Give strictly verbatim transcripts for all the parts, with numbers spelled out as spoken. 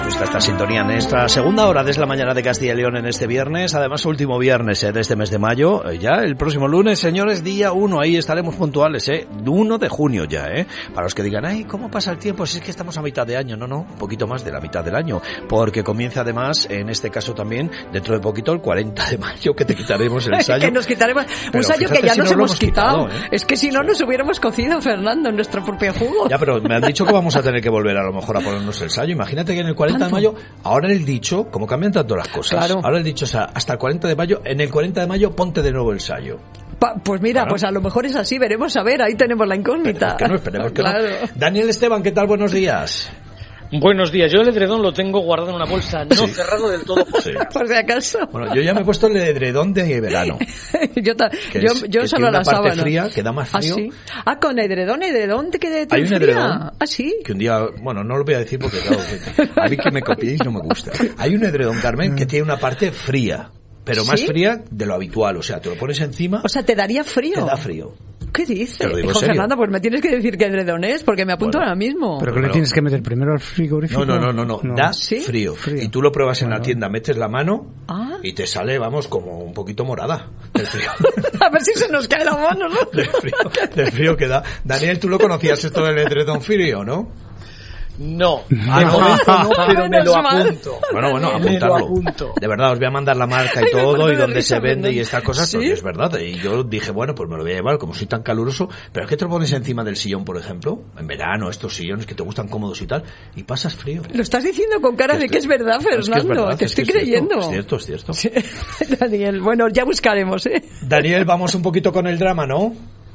gusta esta sintonía en esta segunda hora de la mañana de Castilla y León en este viernes, además último viernes eh, de este mes de mayo, eh, ya el próximo lunes, señores, día uno, ahí estaremos puntuales, eh, uno de junio ya, eh, para los que digan, ay, ¿cómo pasa el tiempo? Si es que estamos a mitad de año, no, no, un poquito más de la mitad del año, porque comienza además, en este caso también, dentro de poquito el cuarenta de mayo, que te quitaremos el ensayo. Que nos quitaremos un ensayo que ya si nos, nos hemos quitado, quitado ¿eh? Es que si no nos hubiéramos cocido, Fernando, en nuestro propio jugo. Ya, pero me han dicho que vamos a tener que volver a lo mejor a ponernos el ensayo, imagínate que en el cuarenta de mayo, ahora el dicho, como cambian tanto las cosas, claro. Ahora el dicho es hasta el cuarenta de mayo, en el cuarenta de mayo ponte de nuevo el ensayo. Pa, pues mira, claro. Pues a lo mejor es así, veremos a ver, ahí tenemos la incógnita. Esperemos que no, esperemos que claro. no. Daniel Esteban, ¿qué tal? Buenos días. Buenos días, yo el edredón lo tengo guardado en una bolsa, no sí. cerrado del todo. Sí. Por si acaso. Bueno, yo ya me he puesto el edredón de verano. yo ta, yo, es, yo solo la sábana. Parte fría, que da más frío. ¿Ah, sí? Ah, con edredón, edredón, ¿qué de Hay un fría? edredón. ¿Ah, sí? Que un día, bueno, no lo voy a decir porque claro, que, a mí que me copiéis no me gusta. Hay un edredón, Carmen, que tiene una parte fría, pero más ¿sí? fría de lo habitual, o sea, te lo pones encima. O sea, ¿te daría frío? Te da frío. ¿Qué dices? Te lo digo Hijo Fernando, pues me tienes que decir qué edredón es, porque me apunto bueno, ahora mismo. ¿Pero que le tienes que meter primero al frigorífico? No, no, no, no, no. da ¿sí? frío. frío. Y tú lo pruebas en bueno. la tienda, metes la mano ¿Ah? y te sale, vamos, como un poquito morada del frío. A ver si se nos cae la mano, ¿no? Del frío, del frío que da. Daniel, ¿tú lo conocías esto del edredón frío, no? No, al momento no, pero me lo apunto. Bueno, bueno, apuntarlo. De verdad, os voy a mandar la marca y todo, y dónde se vende y estas cosas, ¿sí? Porque es verdad. Y yo dije, bueno, pues me lo voy a llevar, como soy tan caluroso, pero es que te lo pones encima del sillón, por ejemplo, en verano, estos sillones que te gustan cómodos y tal, y pasas frío. Lo estás diciendo con cara de que es verdad, Fernando, es que es verdad, te estoy creyendo. Es cierto, es cierto. Sí. Daniel, bueno, ya buscaremos, ¿eh? Daniel, vamos un poquito con el drama, ¿no?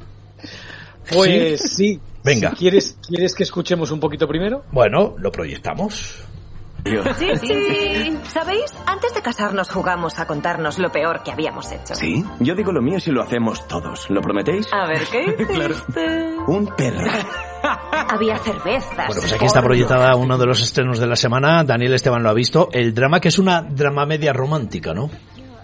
Pues sí. sí. Venga. Si ¿Quieres, ¿Quieres que escuchemos un poquito primero? Bueno, lo proyectamos. Sí, sí. ¿Sabéis? Antes de casarnos jugamos a contarnos lo peor que habíamos hecho. ¿Sí? Yo digo lo mío si lo hacemos todos. ¿Lo prometéis? A ver, ¿qué? Claro. Un perro. Había cervezas. Bueno, pues aquí está proyectada uno de los estrenos de la semana. Daniel Esteban lo ha visto. El drama, que es una drama media romántica, ¿no?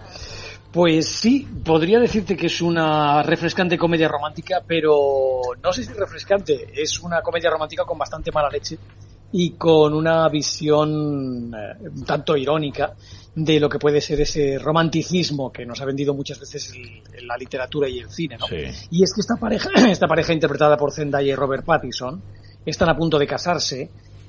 Pues sí, podría decirte que es una refrescante comedia romántica, pero no sé si refrescante, es una comedia romántica con bastante mala leche y con una visión eh, un tanto irónica de lo que puede ser ese romanticismo que nos ha vendido muchas veces el, en la literatura y el cine, ¿no? Sí. Y es que esta pareja, esta pareja interpretada por Zendaya y Robert Pattinson están a punto de casarse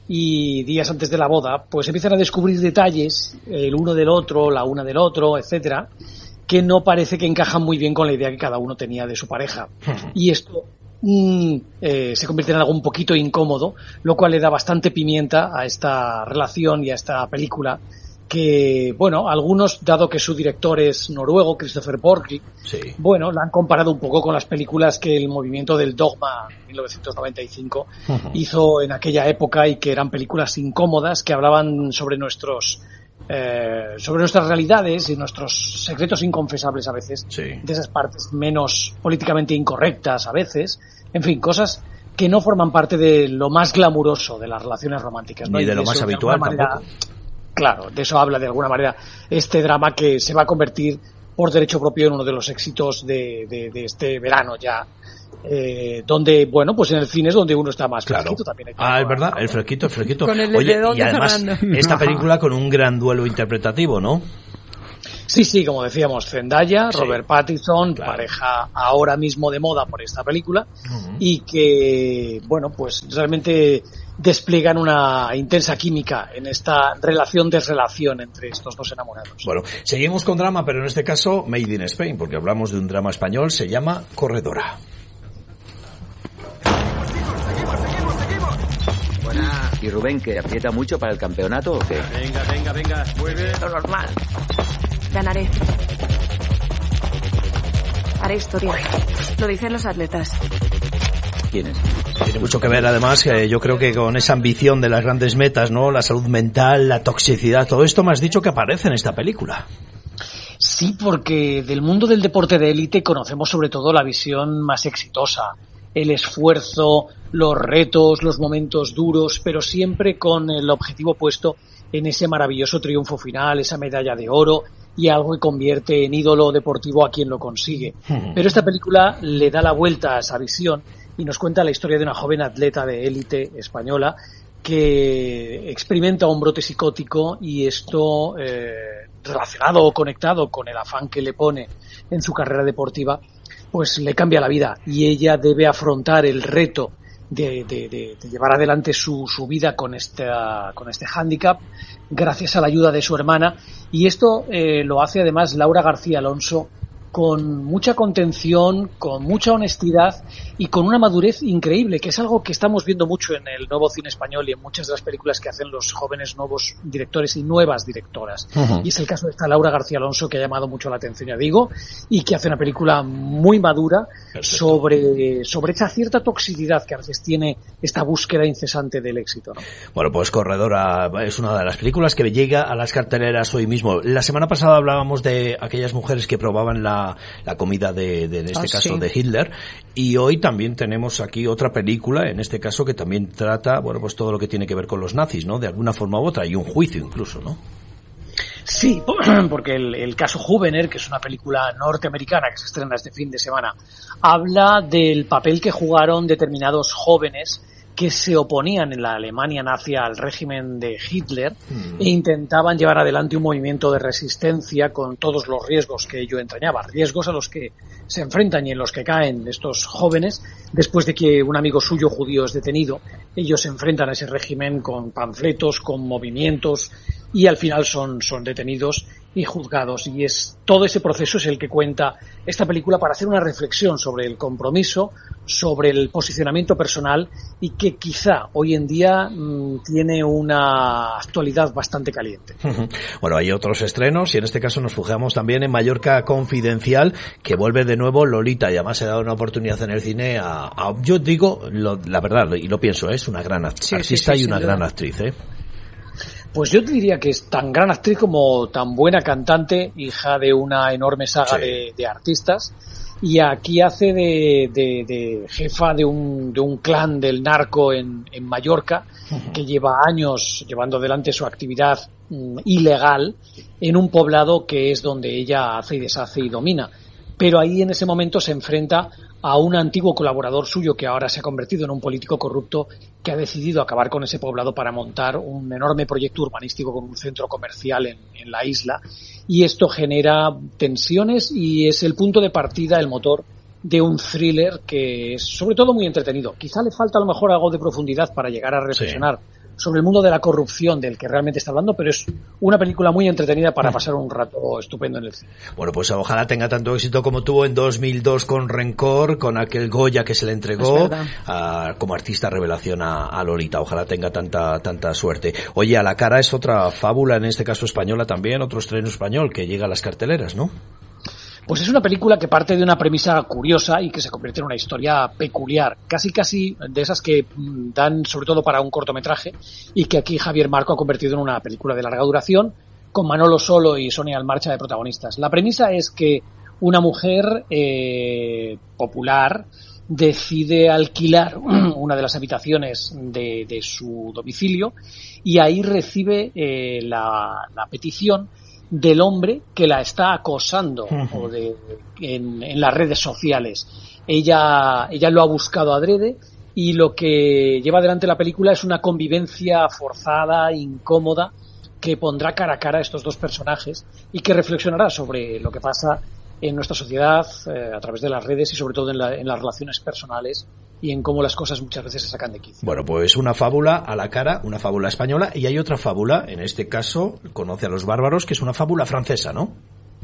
y días antes de la boda pues empiezan a descubrir detalles el uno del otro, la una del otro, etcétera, que no parece que encajan muy bien con la idea que cada uno tenía de su pareja. Y esto mm, eh, se convierte en algo un poquito incómodo, lo cual le da bastante pimienta a esta relación y a esta película que, bueno, algunos, dado que su director es noruego, Christopher Borgli, sí. bueno, la han comparado un poco con las películas que el movimiento del Dogma en mil novecientos noventa y cinco uh-huh. hizo en aquella época y que eran películas incómodas que hablaban sobre nuestros Eh, sobre nuestras realidades y nuestros secretos inconfesables a veces, sí. de esas partes menos políticamente incorrectas a veces, en fin, cosas que no forman parte de lo más glamuroso de las relaciones románticas, ¿no? Ni de, de lo eso, más de habitual manera, tampoco. Claro, de eso habla de alguna manera este drama que se va a convertir por derecho propio en uno de los éxitos de, de, de este verano ya. Eh, donde, bueno, pues en el cine es donde uno está más claro. fresquito también. Ah, es verdad, el fresquito, el fresquito. Con el Oye, dedo y además, Fernando. esta película con un gran duelo interpretativo, ¿no? Sí, sí, como decíamos, Zendaya, sí. Robert Pattinson, claro. pareja ahora mismo de moda por esta película, uh-huh. y que, bueno, pues realmente despliegan una intensa química en esta relación-desrelación entre estos dos enamorados. Bueno, seguimos con drama, pero en este caso Made in Spain, porque hablamos de un drama español, se llama Corredora. ¿Y Rubén, que aprieta mucho para el campeonato o qué? Venga, venga, venga, mueve. Lo normal. Ganaré. Haré historia. Lo dicen los atletas. ¿Quiénes? Tiene mucho que ver, además, eh, yo creo que con esa ambición de las grandes metas, ¿no? La salud mental, la toxicidad, todo esto me has dicho que aparece en esta película. Sí, porque del mundo del deporte de élite conocemos sobre todo la visión más exitosa, el esfuerzo, los retos, los momentos duros, pero siempre con el objetivo puesto en ese maravilloso triunfo final, esa medalla de oro y algo que convierte en ídolo deportivo a quien lo consigue. Pero esta película le da la vuelta a esa visión y nos cuenta la historia de una joven atleta de élite española que experimenta un brote psicótico y esto, eh, relacionado o conectado con el afán que le pone en su carrera deportiva, pues le cambia la vida y ella debe afrontar el reto de, de, de, de llevar adelante su, su vida con, esta, con este hándicap gracias a la ayuda de su hermana, y esto eh, lo hace además Laura García Alonso con mucha contención, con mucha honestidad y con una madurez increíble, que es algo que estamos viendo mucho en el nuevo cine español y en muchas de las películas que hacen los jóvenes nuevos directores y nuevas directoras. Uh-huh. Y es el caso de esta Laura García Alonso, que ha llamado mucho la atención, ya digo, y que hace una película muy madura sobre, sobre esa cierta toxicidad que a veces tiene esta búsqueda incesante del éxito, ¿no? Bueno, pues Corredora es una de las películas que llega a las carteleras hoy mismo. La semana pasada hablábamos de aquellas mujeres que probaban la la comida de, de en este ah, caso sí. de Hitler, y hoy también tenemos aquí otra película, en este caso que también trata, bueno, pues todo lo que tiene que ver con los nazis, ¿no? De alguna forma u otra, y un juicio incluso, ¿no? Sí, porque el, el caso Juvener, que es una película norteamericana que se estrena este fin de semana, habla del papel que jugaron determinados jóvenes que se oponían en la Alemania nazi al régimen de Hitler mm. e intentaban llevar adelante un movimiento de resistencia con todos los riesgos que ello entrañaba, riesgos a los que se enfrentan y en los que caen estos jóvenes después de que un amigo suyo judío es detenido. Ellos se enfrentan a ese régimen con panfletos, con movimientos, y al final son, son detenidos y juzgados, y es todo ese proceso es el que cuenta esta película para hacer una reflexión sobre el compromiso, sobre el posicionamiento personal, y que quizá hoy en día mmm, tiene una actualidad bastante caliente. Bueno, hay otros estrenos y en este caso nos fijamos también en Mallorca Confidencial, que vuelve de nuevo Lolita, y además se da una oportunidad en el cine a, a yo digo lo, la verdad, y lo pienso, es una gran act- sí, artista sí, sí, y una gran verdad. actriz, ¿eh? Pues yo te diría que es tan gran actriz como tan buena cantante, hija de una enorme saga sí. de, de artistas, y aquí hace de, de, de jefa de un, de un clan del narco en, en Mallorca, uh-huh. que lleva años llevando adelante su actividad um, ilegal en un poblado que es donde ella hace y deshace y domina. Pero ahí en ese momento se enfrenta a un antiguo colaborador suyo que ahora se ha convertido en un político corrupto que ha decidido acabar con ese poblado para montar un enorme proyecto urbanístico con un centro comercial en, en la isla, y esto genera tensiones y es el punto de partida, el motor de un thriller que es sobre todo muy entretenido. Quizá le falta a lo mejor algo de profundidad para llegar a reflexionar sí. sobre el mundo de la corrupción del que realmente está hablando, pero es una película muy entretenida para pasar un rato estupendo en el cine. Bueno, pues ojalá tenga tanto éxito como tuvo en dos mil dos con Rencor, con aquel Goya que se le entregó a, como artista revelación a, a Lolita. Ojalá tenga tanta tanta suerte. Oye, A la cara es otra fábula, en este caso española también, otro estreno español que llega a las carteleras, ¿no? Pues es una película que parte de una premisa curiosa y que se convierte en una historia peculiar, casi casi de esas que dan sobre todo para un cortometraje, y que aquí Javier Marco ha convertido en una película de larga duración, con Manolo Solo y Sonia Almarcha de protagonistas. La premisa es que una mujer eh, popular decide alquilar una de las habitaciones de, de su domicilio, y ahí recibe eh, la, la petición del hombre que la está acosando uh-huh. o de, en, en las redes sociales. Ella, ella lo ha buscado adrede, y lo que lleva adelante la película es una convivencia forzada, incómoda, que pondrá cara a cara a estos dos personajes y que reflexionará sobre lo que pasa en nuestra sociedad eh, a través de las redes y sobre todo en, la, en las relaciones personales y en cómo las cosas muchas veces se sacan de quicio. Bueno, pues una fábula a la cara, una fábula española, y hay otra fábula, en este caso, Conoce a los bárbaros, que es una fábula francesa, ¿no?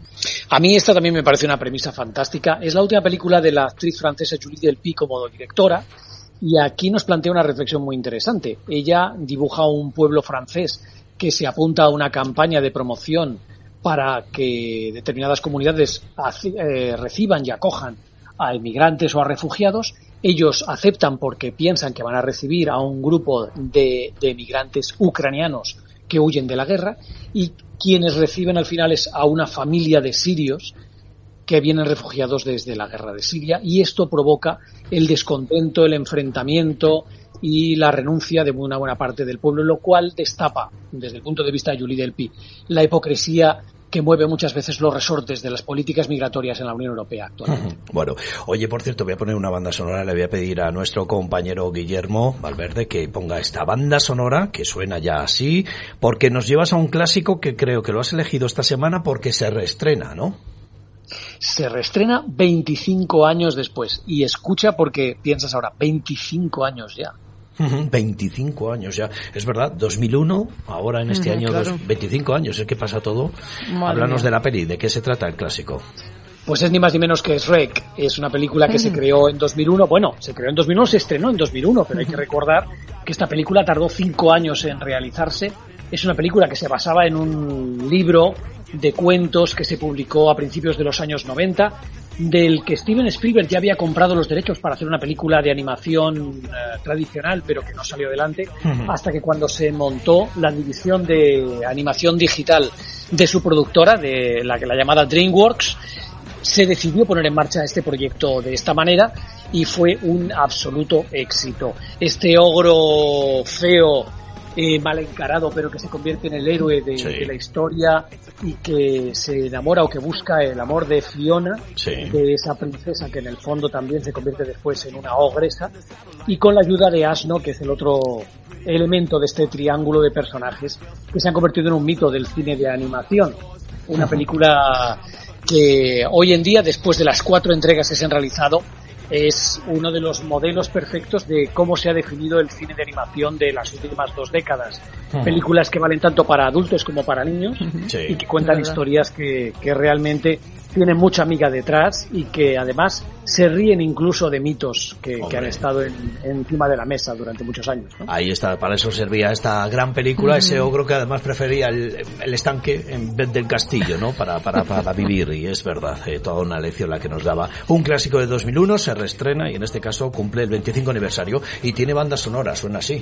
A mí esta también me parece una premisa fantástica. Es la última película de la actriz francesa Julie Delpy como directora, y aquí nos plantea una reflexión muy interesante. Ella dibuja un pueblo francés que se apunta a una campaña de promoción para que determinadas comunidades eh, reciban y acojan a inmigrantes o a refugiados. Ellos aceptan porque piensan que van a recibir a un grupo de, de migrantes ucranianos que huyen de la guerra, y quienes reciben al final es a una familia de sirios que vienen refugiados desde la guerra de Siria, y esto provoca el descontento, el enfrentamiento y la renuncia de una buena parte del pueblo, lo cual destapa, desde el punto de vista de Julie Delpy, la hipocresía que mueve muchas veces los resortes de las políticas migratorias en la Unión Europea actualmente. Bueno, oye, por cierto, voy a poner una banda sonora, le voy a pedir a nuestro compañero Guillermo Valverde que ponga esta banda sonora, que suena ya así, porque nos llevas a un clásico que creo que lo has elegido esta semana porque se reestrena, ¿no? Se reestrena veinticinco años después, y escucha porque piensas ahora, veinticinco años ya. veinticinco años ya, es verdad, dos mil uno, ahora en este uh-huh, año, claro. dos, veinticinco años, es que pasa todo. Madre Háblanos mía. de la peli, ¿de qué se trata el clásico? Pues es ni más ni menos que Shrek, es una película que uh-huh. se creó en dos mil uno, bueno, se creó en dos mil uno, se estrenó en dos mil uno, pero uh-huh. hay que recordar que esta película tardó cinco años en realizarse. Es una película que se basaba en un libro de cuentos que se publicó a principios de los años noventa, del que Steven Spielberg ya había comprado los derechos para hacer una película de animación eh, tradicional, pero que no salió adelante, uh-huh. hasta que cuando se montó la división de animación digital de su productora, de la, la llamada DreamWorks, se decidió poner en marcha este proyecto de esta manera y fue un absoluto éxito. Este ogro feo, Eh, mal encarado, pero que se convierte en el héroe de, sí. de la historia y que se enamora o que busca el amor de Fiona, sí. de esa princesa que en el fondo también se convierte después en una ogresa, y con la ayuda de Asno, que es el otro elemento de este triángulo de personajes que se han convertido en un mito del cine de animación. Una película que hoy en día, después de las cuatro entregas que se han realizado, es uno de los modelos perfectos de cómo se ha definido el cine de animación de las últimas dos décadas. Uh-huh. Películas que valen tanto para adultos como para niños, sí. y que cuentan historias que, que realmente tienen mucha amiga detrás y que además se ríen incluso de mitos que, que han estado en, encima de la mesa durante muchos años, ¿no? Ahí está, para eso servía esta gran película, uh-huh. ese ogro que además prefería el, el estanque en vez del castillo, ¿no? Para, para, para vivir, y es verdad, eh, toda una lección la que nos daba. Un clásico de dos mil uno se reestrena y en este caso cumple el veinticinco aniversario y tiene banda sonora, suena así.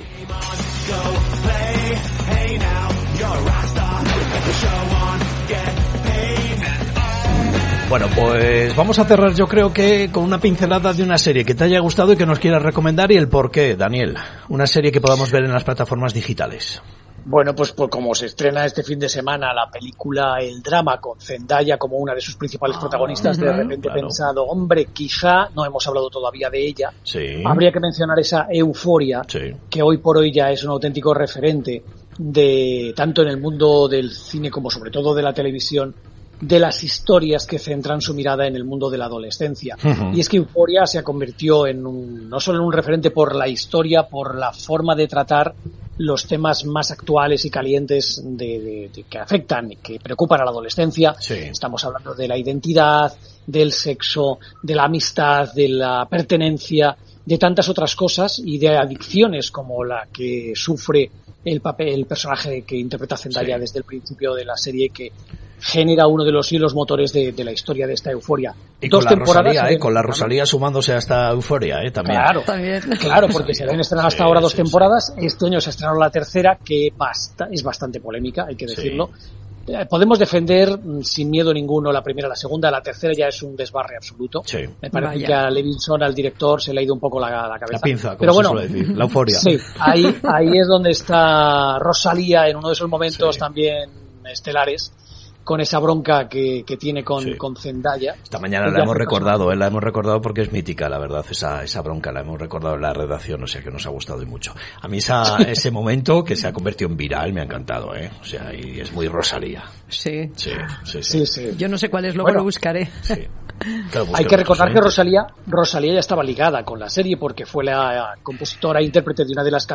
Bueno, pues vamos a cerrar yo creo que con una pincelada de una serie que te haya gustado y que nos quieras recomendar y el por qué, Daniel. Una serie que podamos ver en las plataformas digitales. Bueno, pues, pues como se estrena este fin de semana la película El Drama con Zendaya como una de sus principales ah, protagonistas, uh-huh, de repente claro. he pensado, hombre, quizá, no hemos hablado todavía de ella, sí. habría que mencionar esa Euforia, sí. que hoy por hoy ya es un auténtico referente de tanto en el mundo del cine como sobre todo de la televisión, de las historias que centran su mirada en el mundo de la adolescencia. Uh-huh. Y es que Euphoria se convirtió en un, no solo en un referente por la historia, por la forma de tratar los temas más actuales y calientes de, de, de que afectan y que preocupan a la adolescencia. Sí. Estamos hablando de la identidad, del sexo, de la amistad, de la pertenencia, de tantas otras cosas y de adicciones como la que sufre el papel, el personaje que interpreta Zendaya sí. desde el principio de la serie, que genera uno de los hilos motores de, de la historia de esta Euforia. Y Dos con la Rosalía, eh, con la Rosalía sumándose a esta Euforia, eh, también. Claro, también. Claro, porque se habían estrenado hasta sí, ahora dos sí, temporadas. Sí. Este año se estrenó la tercera, que basta, es bastante polémica, hay que decirlo. Sí. Podemos defender sin miedo ninguno la primera, la segunda, la tercera ya es un desbarre absoluto. Sí. Me parece Vaya. que a Levinson, al director, se le ha ido un poco la, la cabeza. La pinza, como Pero se bueno, suele decir, la euforia. Sí, ahí, ahí es donde está Rosalía en uno de esos momentos sí. también estelares, con esa bronca que, que tiene con, sí. con Zendaya. Esta mañana la hemos recordado, ¿eh? la hemos recordado porque es mítica, la verdad, esa esa bronca la hemos recordado en la redacción, o sea que nos ha gustado y mucho. A mí esa, ese momento que se ha convertido en viral me ha encantado, ¿eh? O sea, y es muy Rosalía. Sí. Sí, sí, sí. sí, sí. Yo no sé cuál es, luego bueno, lo buscaré. Sí. Claro, hay que recordar que Rosalía, Rosalía ya estaba ligada con la serie porque fue la compositora e intérprete de una de las